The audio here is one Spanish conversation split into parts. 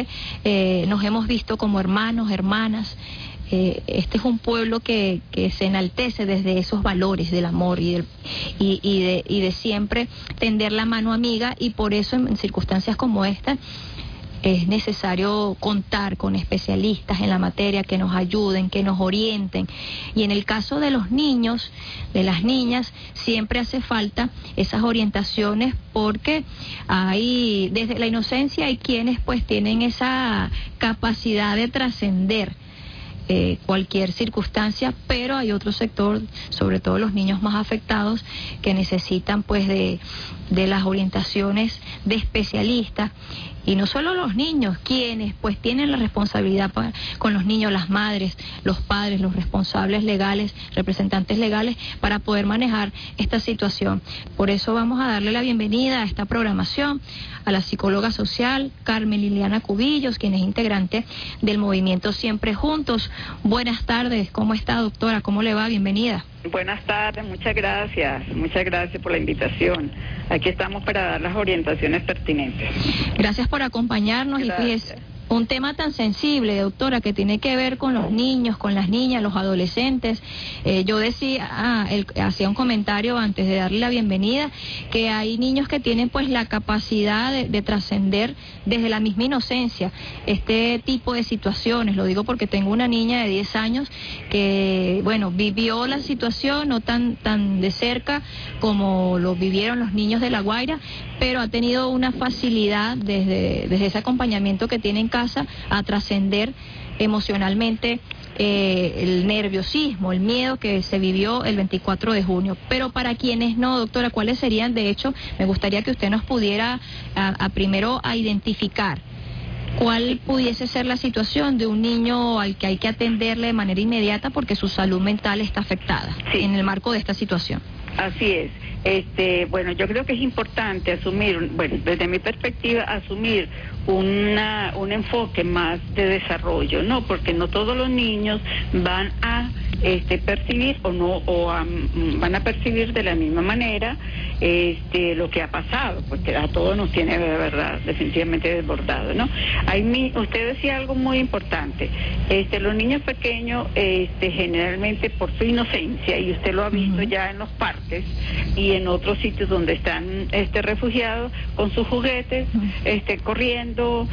siempre nos hemos visto como hermanos, hermanas. Este es un pueblo que se enaltece desde esos valores del amor y de siempre tender la mano amiga, y por eso en circunstancias como esta es necesario contar con especialistas en la materia que nos ayuden, que nos orienten. Y en el caso de los niños, de las niñas, siempre hace falta esas orientaciones, porque hay, desde la inocencia, hay quienes pues tienen esa capacidad de trascender cualquier circunstancia, pero hay otro sector, sobre todo los niños más afectados, que necesitan pues de las orientaciones de especialistas. Y no solo los niños, quienes pues tienen la responsabilidad con los niños, las madres, los padres, los responsables legales, representantes legales, para poder manejar esta situación. Por eso vamos a darle la bienvenida a esta programación a la psicóloga social Carmen Liliana Cubillos, quien es integrante del movimiento Siempre Juntos. Buenas tardes, ¿cómo está, doctora? ¿Cómo le va? Bienvenida. Buenas tardes, muchas gracias por la invitación. Aquí estamos para dar las orientaciones pertinentes. Gracias por acompañarnos. Gracias. Y fíjese, un tema tan sensible, doctora, que tiene que ver con los niños, con las niñas, los adolescentes. Yo decía, hacía un comentario antes de darle la bienvenida, que hay niños que tienen pues la capacidad de trascender desde la misma inocencia este tipo de situaciones. Lo digo porque tengo una niña de 10 años que, bueno, vivió la situación no tan de cerca como lo vivieron los niños de La Guaira, pero ha tenido una facilidad desde ese acompañamiento que tiene en casa a trascender emocionalmente el nerviosismo, el miedo que se vivió el 24 de junio. Pero para quienes no, doctora, ¿cuáles serían? De hecho, me gustaría que usted nos pudiera primero a identificar cuál pudiese ser la situación de un niño al que hay que atenderle de manera inmediata porque su salud mental está afectada en el marco de esta situación. Así es. Bueno, yo creo que es importante asumir, bueno, desde mi perspectiva, asumir un enfoque más de desarrollo, ¿no? Porque no todos los niños van a percibir van a percibir de la misma manera lo que ha pasado, porque a todos nos tiene de verdad definitivamente desbordado, ¿no? Usted decía algo muy importante. Los niños pequeños generalmente por su inocencia, y usted lo ha visto ya en los parques y en otros sitios donde están refugiados con sus juguetes, corriendo,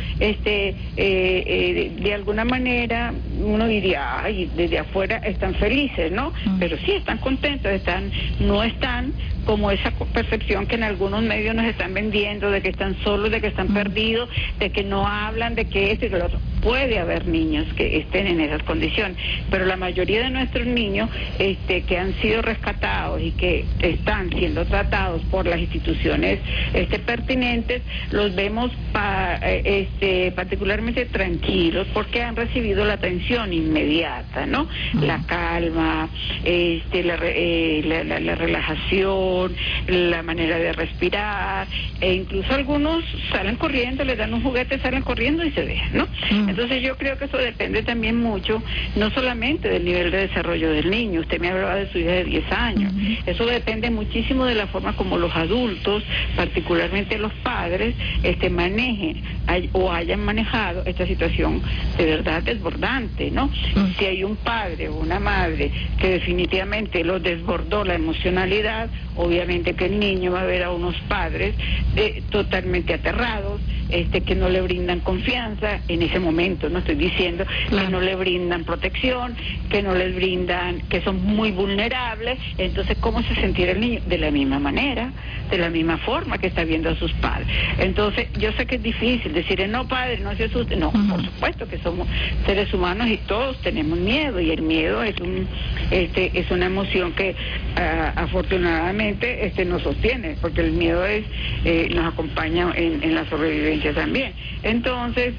de alguna manera uno diría, ay, desde afuera están felices, ¿no? Pero sí están contentos, no están como esa percepción que en algunos medios nos están vendiendo, de que están solos, de que están perdidos, de que no hablan, de que esto y lo otro. Puede haber niños que estén en esas condiciones, pero la mayoría de nuestros niños que han sido rescatados y que están siendo tratados por las instituciones pertinentes, los vemos particularmente tranquilos porque han recibido la atención inmediata, ¿no? La calma, la relajación, la manera de respirar, e incluso algunos salen corriendo, les dan un juguete, salen corriendo y se dejan, ¿no? Entonces yo creo que eso depende también mucho, no solamente del nivel de desarrollo del niño. Usted me hablaba de su hija de 10 años. Eso depende muchísimo de la forma como los adultos, particularmente los padres, manejen o hayan manejado esta situación de verdad desbordante, ¿no? Si hay un padre o una madre que definitivamente lo desbordó la emocionalidad, obviamente que el niño va a ver a unos padres totalmente aterrados, que no le brindan confianza en ese momento. No estoy diciendo que no le brindan protección, que no les brindan, que son muy vulnerables. Entonces, ¿cómo se sentirá el niño? De la misma manera, de la misma forma que está viendo a sus padres. Entonces, yo sé que es difícil decir, no, padre, no se asuste. No, por supuesto que somos seres humanos y todos tenemos miedo, y el miedo es una emoción que afortunadamente nos sostiene, porque el miedo nos acompaña en la sobrevivencia también. Entonces,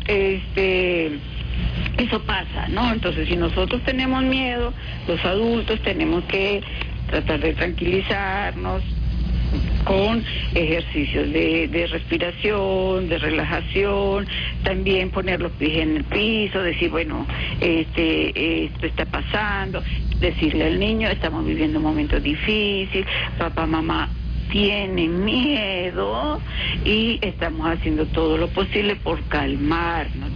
eso pasa, ¿no? Entonces, si nosotros tenemos miedo, los adultos tenemos que tratar de tranquilizarnos con ejercicios de respiración, de relajación, también poner los pies en el piso, decir, bueno, esto está pasando, decirle al niño, estamos viviendo un momento difícil, papá, mamá tienen miedo y estamos haciendo todo lo posible por calmarnos.